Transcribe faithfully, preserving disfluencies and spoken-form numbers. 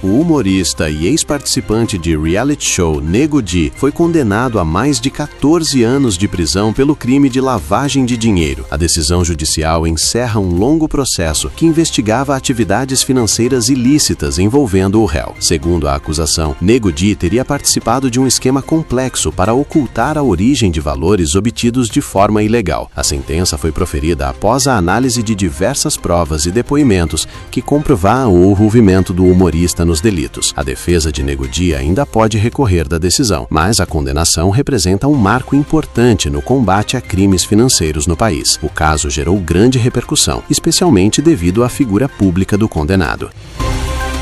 O humorista e ex-participante de reality show Nego Di foi condenado a mais de quatorze anos de prisão pelo crime de lavagem de dinheiro. A decisão judicial encerra um longo processo que investigava atividades financeiras ilícitas envolvendo o réu. Segundo a acusação, Nego Di teria participado de um esquema complexo para ocultar a origem de valores obtidos de forma ilegal. A sentença foi proferida após a análise de diversas provas e depoimentos que comprovaram o envolvimento do humorista nos delitos. A defesa de Nego Di ainda pode recorrer da decisão, mas a condenação representa um marco importante no combate a crimes financeiros no país. O caso gerou grande repercussão, especialmente devido à figura pública do condenado.